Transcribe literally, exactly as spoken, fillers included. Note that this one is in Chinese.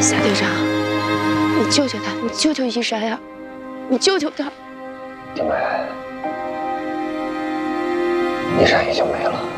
夏队长，你救救他，你救救一山呀，你救救他。 丁梅，一山已经没了。